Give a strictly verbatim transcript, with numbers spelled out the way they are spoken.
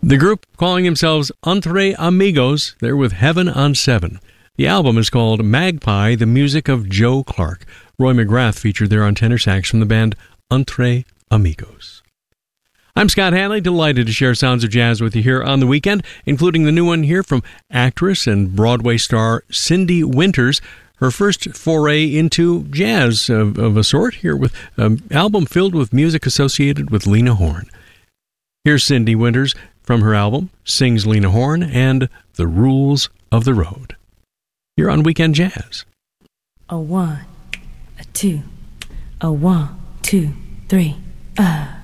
The group, calling themselves Entre Amigos, they're with Heaven on Seven. The album is called Magpie, the music of Joe Clark. Roy McGrath featured there on tenor sax from the band Entre Amigos. I'm Scott Hanley, delighted to share sounds of jazz with you here on the weekend, including the new one here from actress and Broadway star Cindy Winters. Her first foray into jazz of, of a sort, here with an album filled with music associated with Lena Horne. Here's Cindy Winters from her album, Sings Lena Horne, and The Rules of the Road. You're on Weekend Jazz. A one, a two, a one, two, three, ah.